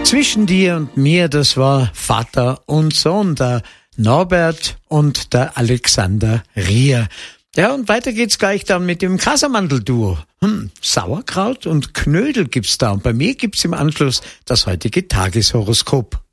Zwischen dir und mir, das war Vater und Sohn, der Norbert und der Alexander Rier. Ja, und weiter geht's gleich dann mit dem Casamandel-Duo. Sauerkraut und Knödel gibt's da. Und bei mir gibt's im Anschluss das heutige Tageshoroskop.